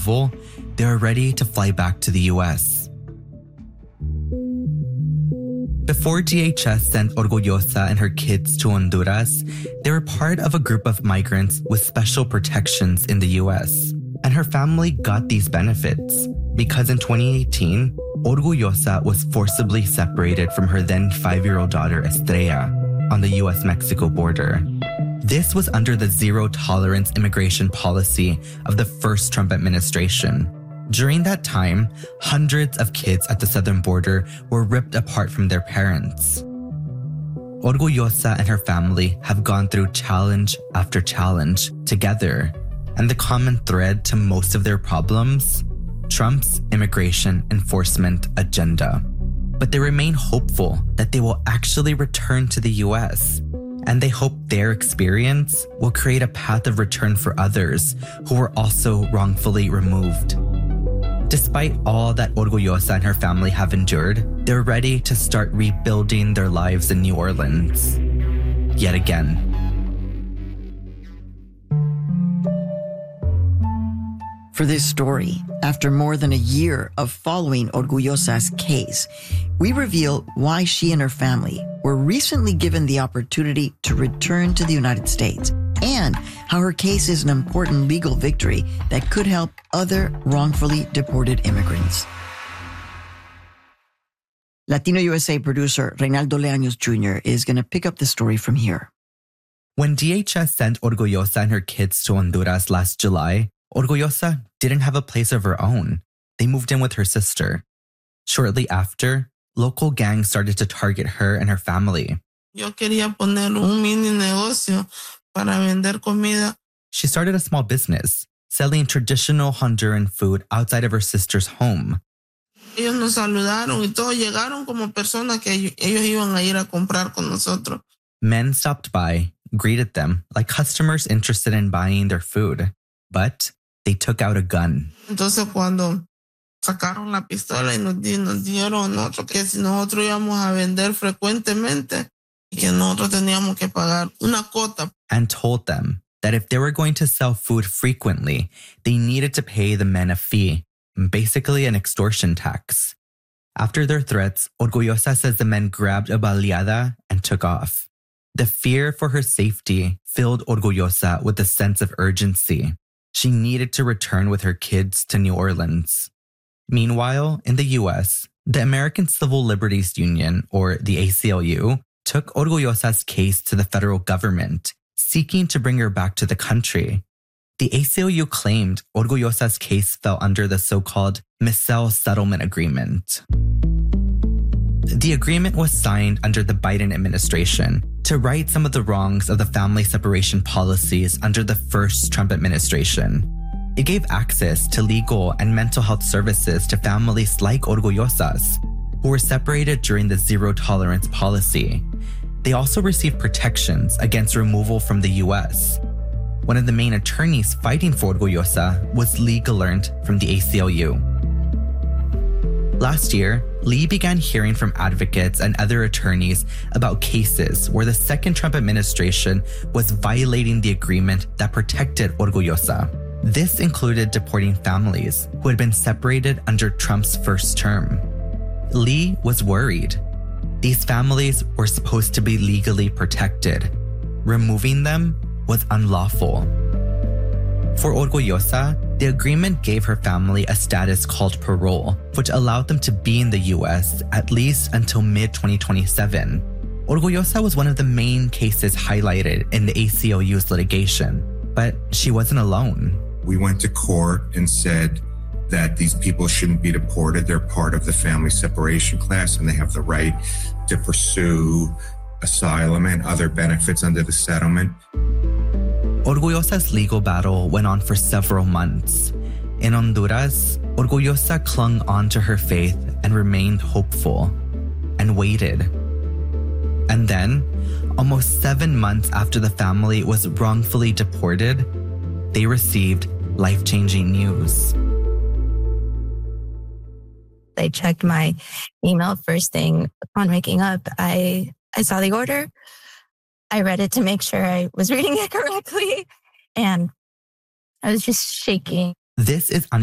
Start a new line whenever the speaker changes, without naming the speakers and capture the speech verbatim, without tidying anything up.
removal, they were ready to fly back to the U S. Before D H S sent Orgullosa and her kids to Honduras, they were part of a group of migrants with special protections in the U S. And her family got these benefits because in twenty eighteen, Orgullosa was forcibly separated from her then five-year-old daughter Estrella on the U S Mexico border. This was under the zero-tolerance immigration policy of the first Trump administration. During that time, hundreds of kids at the southern border were ripped apart from their parents. Orgullosa and her family have gone through challenge after challenge together, and the common thread to most of their problems? Trump's immigration enforcement agenda. But they remain hopeful that they will actually return to the U S, and they hope their experience will create a path of return for others who were also wrongfully removed. Despite all that Orgullosa and her family have endured, they're ready to start rebuilding their lives in New Orleans. Yet again.
For this story, after more than a year of following Orgullosa's case, we reveal why she and her family were recently given the opportunity to return to the United States, and how her case is an important legal victory that could help other wrongfully deported immigrants. Latino U S A producer Reynaldo Leaños Junior is going to pick up the story from here.
When D H S sent Orgullosa and her kids to Honduras last July, Orgullosa didn't have a place of her own. They moved in with her sister. Shortly after, local gangs started to target her and her family.
Yo quería poner un mini negocio para vender comida.
She started a small business, selling traditional Honduran food outside of her sister's home.
Ellos nos saludaron y todos llegaron como personas que ellos iban a ir a comprar con nosotros.
Men stopped by, greeted them like customers interested in buying their food, but they took out a gun.
Entonces cuando sacaron la pistola y nos, di, nos dieron a nosotros que si nosotros íbamos a vender frecuentemente y que nosotros teníamos que pagar una cuota.
And told them that if they were going to sell food frequently, they needed to pay the men a fee, basically an extortion tax. After their threats, Orgullosa says the men grabbed a baleada and took off. The fear for her safety filled Orgullosa with a sense of urgency. She needed to return with her kids to New Orleans. Meanwhile, in the U S, the American Civil Liberties Union, or the A C L U, took Orgullosa's case to the federal government, seeking to bring her back to the country. The A C L U claimed Orgullosa's case fell under the so-called Missel Settlement Agreement. The agreement was signed under the Biden administration to right some of the wrongs of the family separation policies under the first Trump administration. It gave access to legal and mental health services to families like Orgullosa's, who were separated during the zero-tolerance policy. They also received protections against removal from the U S. One of the main attorneys fighting for Orgullosa was Lee Gelernt from the A C L U. Last year, Lee began hearing from advocates and other attorneys about cases where the second Trump administration was violating the agreement that protected Orgullosa. This included deporting families who had been separated under Trump's first term. Lee was worried. These families were supposed to be legally protected. Removing them was unlawful. For Orgullosa, the agreement gave her family a status called parole, which allowed them to be in the U S at least until mid twenty twenty-seven. Orgullosa was one of the main cases highlighted in the A C L U's litigation, but she wasn't alone.
We went to court and said that these people shouldn't be deported. They're part of the family separation class and they have the right to pursue asylum and other benefits under the settlement.
Orgullosa's legal battle went on for several months. In Honduras, Orgullosa clung on to her faith and remained hopeful, and waited. And then, almost seven months after the family was wrongfully deported, they received life-changing news.
I checked my email first thing upon waking up. I, I saw the order. I read it to make sure I was reading it correctly, and I was just shaking.
This is